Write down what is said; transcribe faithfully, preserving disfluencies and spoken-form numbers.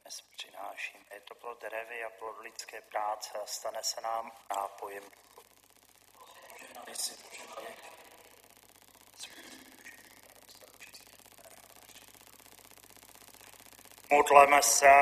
dnes přináším. Je to plod revy a plod lidské práce a stane se nám nápojem. Požehnali si požehnali. Modleme se.